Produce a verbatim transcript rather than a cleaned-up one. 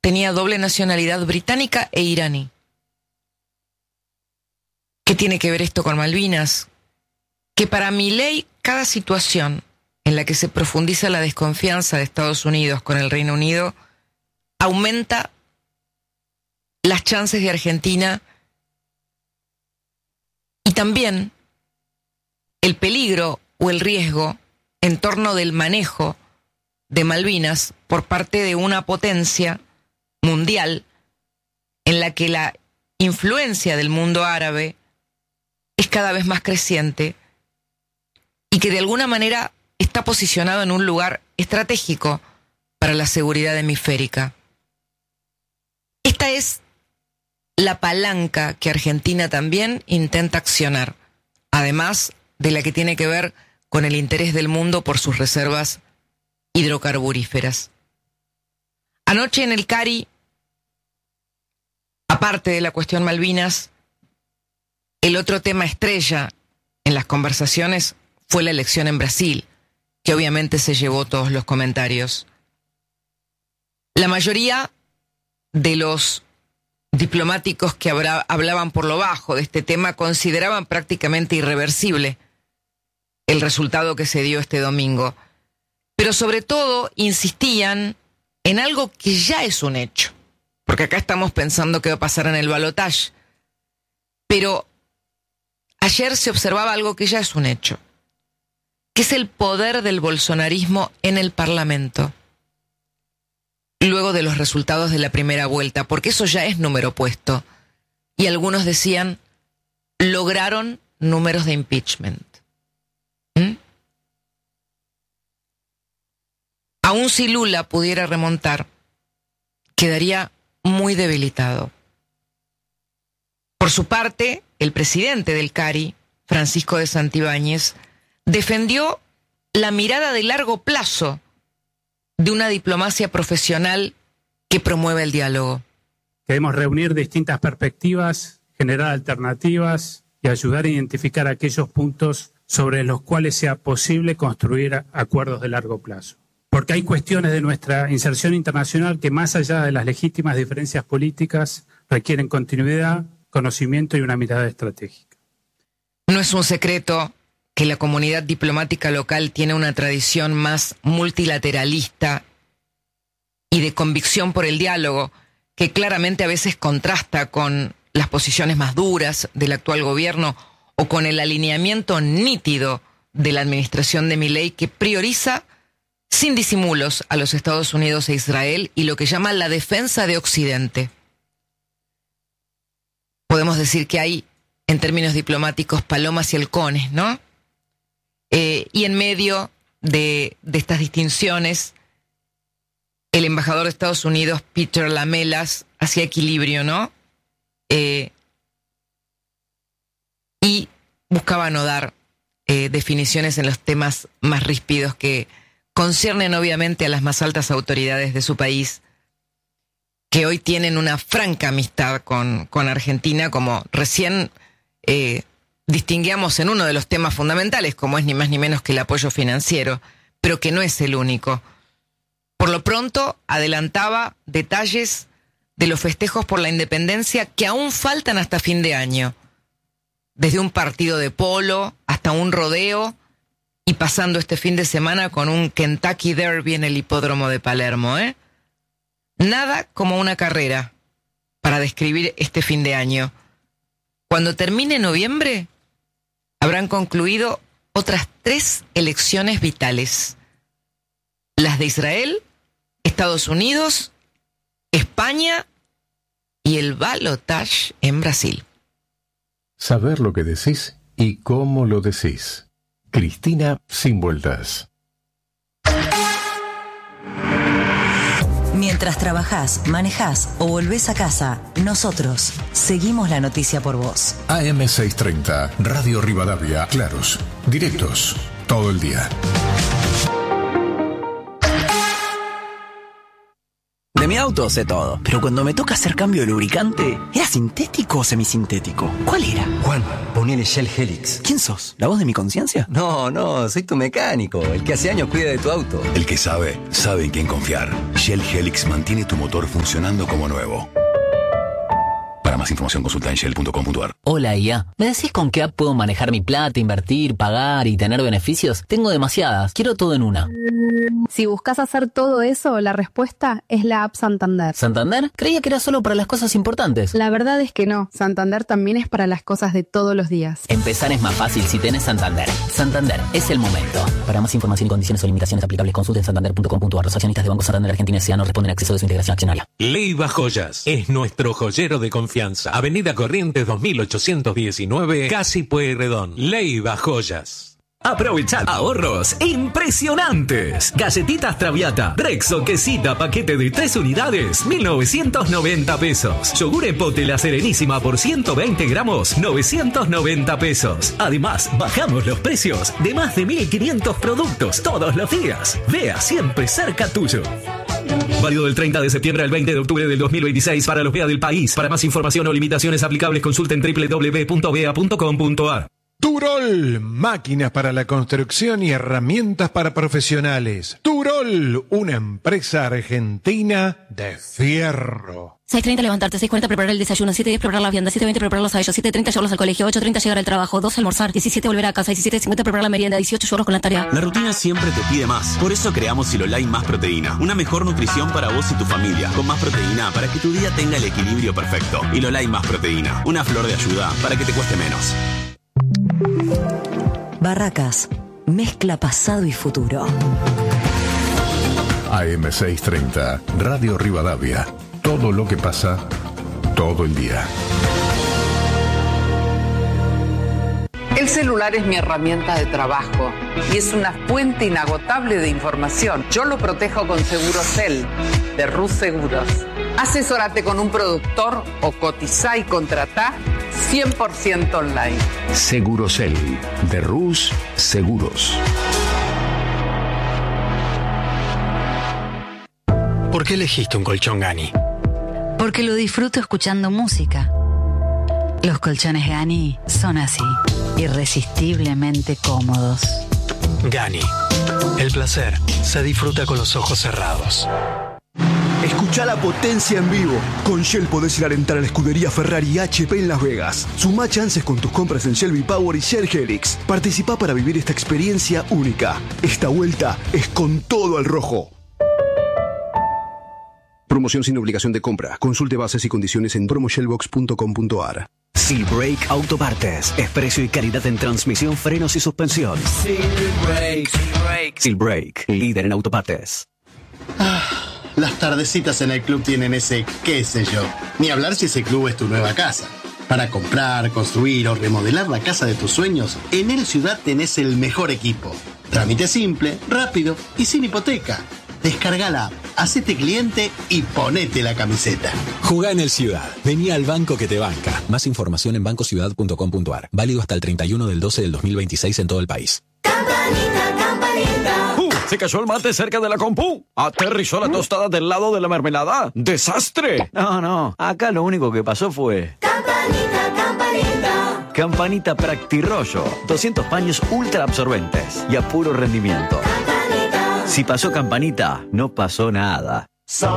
tenía doble nacionalidad británica e iraní. ¿Qué tiene que ver esto con Malvinas? Que para Milei, cada situación en la que se profundiza la desconfianza de Estados Unidos con el Reino Unido aumenta las chances de Argentina y también el peligro o el riesgo en torno del manejo de Malvinas por parte de una potencia mundial en la que la influencia del mundo árabe es cada vez más creciente y que de alguna manera está posicionado en un lugar estratégico para la seguridad hemisférica. Esta es la palanca que Argentina también intenta accionar, además de la que tiene que ver con el interés del mundo por sus reservas hidrocarburíferas. Anoche en el Cari, aparte de la cuestión Malvinas, el otro tema estrella en las conversaciones fue la elección en Brasil, que obviamente se llevó todos los comentarios. La mayoría de los diplomáticos que habla, hablaban por lo bajo de este tema consideraban prácticamente irreversible el resultado que se dio este domingo. Pero sobre todo insistían en algo que ya es un hecho, porque acá estamos pensando qué va a pasar en el balotaje. Pero ayer se observaba algo que ya es un hecho, que es el poder del bolsonarismo en el Parlamento, luego de los resultados de la primera vuelta, porque eso ya es número puesto. Y algunos decían, lograron números de impeachment. ¿Mm? Aún si Lula pudiera remontar, quedaría muy debilitado. Por su parte, el presidente del Cari, Francisco de Santibáñez, defendió la mirada de largo plazo de una diplomacia profesional que promueve el diálogo. Queremos reunir distintas perspectivas, generar alternativas y ayudar a identificar aquellos puntos sobre los cuales sea posible construir acuerdos de largo plazo. Porque hay cuestiones de nuestra inserción internacional que, más allá de las legítimas diferencias políticas, requieren continuidad, conocimiento y una mirada estratégica. No es un secreto que la comunidad diplomática local tiene una tradición más multilateralista y de convicción por el diálogo, que claramente a veces contrasta con las posiciones más duras del actual gobierno o con el alineamiento nítido de la administración de Milei, que prioriza sin disimulos a los Estados Unidos e Israel y lo que llama la defensa de Occidente. Podemos decir que hay, en términos diplomáticos, palomas y halcones, ¿no? Eh, y en medio de, de estas distinciones, el embajador de Estados Unidos, Peter Lamelas, hacía equilibrio, ¿no? Eh, y buscaba no dar eh, definiciones en los temas más ríspidos que conciernen obviamente a las más altas autoridades de su país, que hoy tienen una franca amistad con, con Argentina, como recién eh, distinguíamos en uno de los temas fundamentales, como es ni más ni menos que el apoyo financiero, pero que no es el único. Por lo pronto, adelantaba detalles de los festejos por la independencia que aún faltan hasta fin de año, desde un partido de polo hasta un rodeo y pasando este fin de semana con un Kentucky Derby en el hipódromo de Palermo, ¿eh? Nada como una carrera para describir este fin de año. Cuando termine noviembre, habrán concluido otras tres elecciones vitales: las de Israel, Estados Unidos, España y el balotaje en Brasil. Saber lo que decís y cómo lo decís. Cristina Sin Vueltas. Mientras trabajás, manejás o volvés a casa, nosotros seguimos la noticia por vos. A M seiscientos treinta, Radio Rivadavia, claros, directos, todo el día. De mi auto sé todo, pero cuando me toca hacer cambio de lubricante, ¿era sintético o semisintético? ¿Cuál era? Juan, ponele Shell Helix. ¿Quién sos? ¿La voz de mi conciencia? No, no, soy tu mecánico, el que hace años cuida de tu auto. El que sabe, sabe en quién confiar. Shell Helix mantiene tu motor funcionando como nuevo. Para más información consulta en shell punto com punto a r. Hola I A, ¿me decís con qué app puedo manejar mi plata, invertir, pagar y tener beneficios? Tengo demasiadas, quiero todo en una. Si buscas hacer todo eso, la respuesta es la app Santander. ¿Santander? Creía que era solo para las cosas importantes. La verdad es que no, Santander también es para las cosas de todos los días. Empezar es más fácil si tenés Santander. Santander, es el momento. Para más información y condiciones o limitaciones aplicables, consulten santander punto com punto a r. Los accionistas de Banco Santander Argentina S A no responden a acceso de su integración accionaria. Leiva Joyas es nuestro joyero de confianza. Avenida Corrientes dos mil ochocientos diecinueve, Casi Pueyrredón. Leiva Joyas. Aprovechad ahorros impresionantes. Galletitas Traviata, Rexo Quesita, paquete de tres unidades, mil novecientos noventa pesos. Yogur Epote La Serenísima por ciento veinte gramos, novecientos noventa pesos. Además, bajamos los precios de más de mil quinientos productos todos los días. Vea siempre cerca tuyo. Válido del treinta de septiembre al veinte de octubre del dos mil veintiséis para los B E A del país. Para más información o limitaciones aplicables, consulten doble u doble u doble u punto b e a punto com punto a r. Turol, máquinas para la construcción y herramientas para profesionales. Turol, una empresa argentina de fierro. seis treinta levantarte, seis cuarenta preparar el desayuno, siete diez preparar la vianda, siete veinte prepararlos a ellos, siete treinta llevarlos al colegio, ocho treinta llegar al trabajo, doce almorzar, diecisiete volver a casa, diecisiete cincuenta preparar la merienda, dieciocho llevarlos con la tarea. La rutina siempre te pide más. Por eso creamos Silolai Más Proteína. Una mejor nutrición para vos y tu familia. Con más proteína para que tu día tenga el equilibrio perfecto. Silolai Más Proteína. Una flor de ayuda para que te cueste menos. Barracas, mezcla pasado y futuro. A M seiscientos treinta, Radio Rivadavia. Todo lo que pasa, todo el día. El celular es mi herramienta de trabajo y es una fuente inagotable de información. Yo lo protejo con Segurocel, de Rus Seguros. Asesórate con un productor o cotizá y contratá cien por ciento online. Segurocel, de Rus Seguros. ¿Por qué elegiste un colchón Gani? Porque lo disfruto escuchando música. Los colchones Gani son así, irresistiblemente cómodos. Gani, el placer se disfruta con los ojos cerrados. Escucha la potencia en vivo. Con Shell podés ir a alentar a la escudería Ferrari y H P en Las Vegas. Sumá chances con tus compras en Shell V-Power y Shell Helix. Participá para vivir esta experiencia única. Esta vuelta es con todo al rojo. Promoción sin obligación de compra. Consulte bases y condiciones en promo shell box punto com punto a r. Silbrake Autopartes. Es precio y calidad en transmisión, frenos y suspensión. Silbrake. Silbrake. Silbrake, líder en autopartes. Ah, las tardecitas en el club tienen ese qué sé yo. Ni hablar si ese club es tu nueva casa. Para comprar, construir o remodelar la casa de tus sueños, en El Ciudad tenés el mejor equipo. Trámite simple, rápido y sin hipoteca. Descarga la app, hacete cliente y ponete la camiseta. Jugá en El Ciudad. Vení al banco que te banca. Más información en banco ciudad punto com punto a r. Válido hasta el treinta y uno del doce del dos mil veintiséis en todo el país. Campanita, campanita. Uh, se cayó el mate cerca de la compu. Aterrizó la tostada del lado de la mermelada. ¡Desastre! No, no. Acá lo único que pasó fue... Campanita, campanita. Campanita Practirollo. doscientos paños ultra absorbentes y a puro rendimiento. Campanita. Si pasó Campanita, no pasó nada.